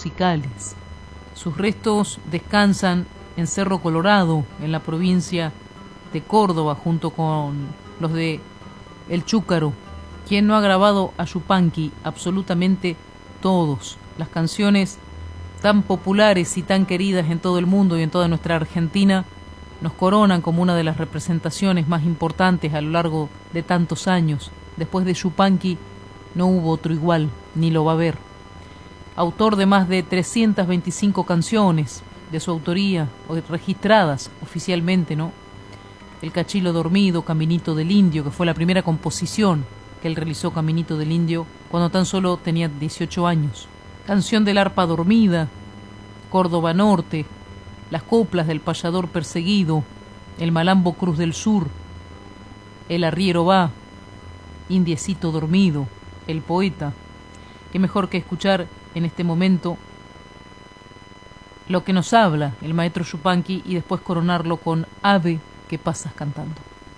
musicales. Sus restos descansan en Cerro Colorado, en la provincia de Córdoba, junto con los de El Chúcaro. ¿Quién no ha grabado a Yupanqui? Absolutamente todos. Las canciones tan populares y tan queridas en todo el mundo y en toda nuestra Argentina nos coronan como una de las representaciones más importantes a lo largo de tantos años. Después de Yupanqui no hubo otro igual, ni lo va a haber. Autor de más de 325 canciones de su autoría, registradas oficialmente, ¿no? El Cachilo Dormido, Caminito del Indio, que fue la primera composición que él realizó, Caminito del Indio, cuando tan solo tenía 18 años. Canción del Arpa Dormida, Córdoba Norte, las coplas del Payador Perseguido, el Malambo Cruz del Sur, el Arriero Va, Indiecito Dormido, el Poeta. Qué mejor que escuchar en este momento lo que nos habla el maestro Yupanqui y después coronarlo con Ave que pasas cantando.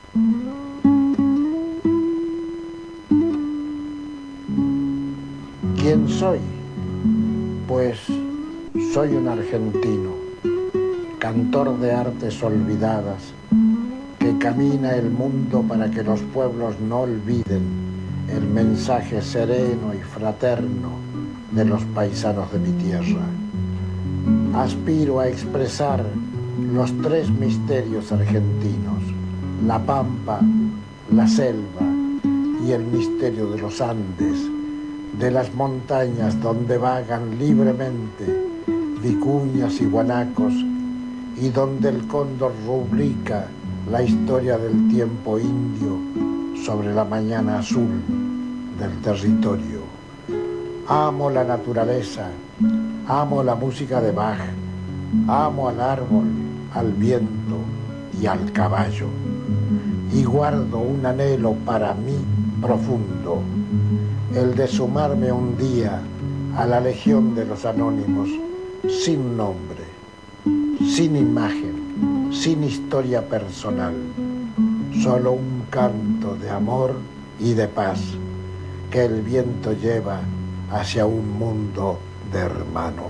¿Quién soy? Pues soy un argentino, cantor de artes olvidadas, que camina el mundo para que los pueblos no olviden el mensaje sereno y fraterno de los paisanos de mi tierra. Aspiro a expresar los tres misterios argentinos: la pampa, la selva y el misterio de los Andes, de las montañas donde vagan libremente vicuñas y guanacos y donde el cóndor rubrica la historia del tiempo indio sobre la mañana azul del territorio. Amo la naturaleza, amo la música de Bach, amo al árbol, al viento y al caballo, y guardo un anhelo para mí profundo, el de sumarme un día a la legión de los anónimos, sin nombre, sin imagen, sin historia personal, solo un canto de amor y de paz que el viento lleva hacia un mundo de hermanos.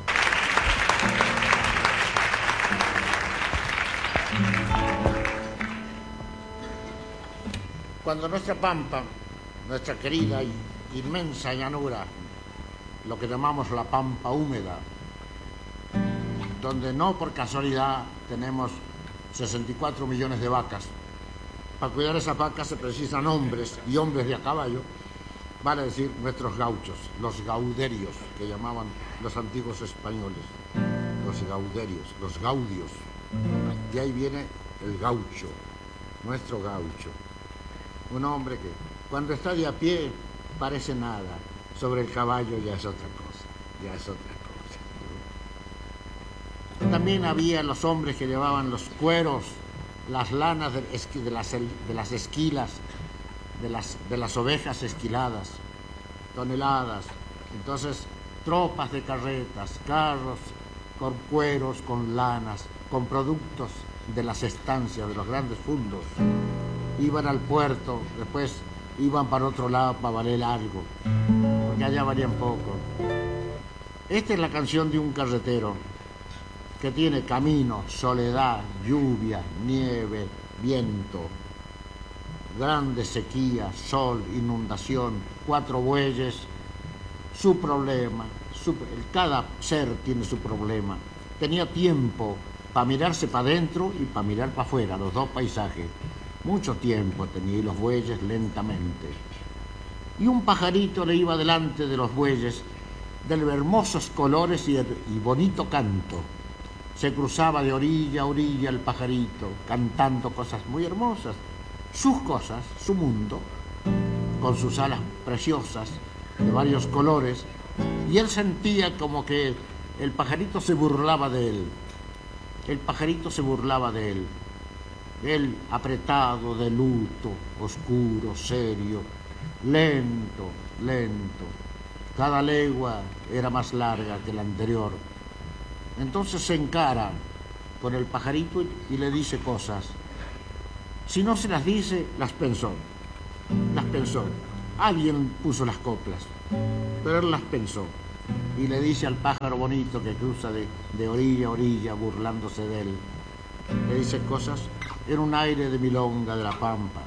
Cuando nuestra pampa, nuestra querida y inmensa llanura, lo que llamamos la pampa húmeda, donde no por casualidad tenemos 64 millones de vacas, para cuidar esas vacas se precisan hombres y hombres de a caballo, vale decir nuestros gauchos, los gauderios, que llamaban los antiguos españoles, los gauderios, los gaudios. De ahí viene el gaucho, nuestro gaucho. Un hombre que cuando está de a pie parece nada, sobre el caballo ya es otra cosa, ya es otra cosa. También había los hombres que llevaban los cueros, las lanas de las esquilas, de las ovejas esquiladas, toneladas. Entonces, tropas de carretas, carros con cueros, con lanas, con productos de las estancias, de los grandes fundos. Iban al puerto, después iban para otro lado para valer algo, porque allá valían poco. Esta es la canción de un carretero que tiene camino, soledad, lluvia, nieve, viento, grande sequía, sol, inundación, 4 bueyes, su problema. Cada ser tiene su problema. Tenía tiempo para mirarse para adentro y para mirar para afuera, los dos paisajes. Mucho tiempo tenía, y los bueyes lentamente. Y un pajarito le iba delante de los bueyes, de hermosos colores y bonito canto. Se cruzaba de orilla a orilla el pajarito, cantando cosas muy hermosas. Sus cosas, su mundo, con sus alas preciosas, de varios colores, y él sentía como que el pajarito se burlaba de él. El pajarito se burlaba de él. Él apretado, de luto, oscuro, serio, lento, lento. Cada legua era más larga que la anterior. Entonces se encara con el pajarito y le dice cosas. Si no se las dice, las pensó. Las pensó. Alguien puso las coplas, pero él las pensó. y le dice al pájaro bonito que cruza de orilla a orilla burlándose de él. Le dice cosas en un aire de milonga de la pampa,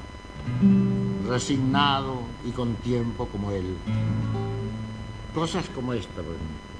resignado y con tiempo como él. Cosas como esta, por ejemplo.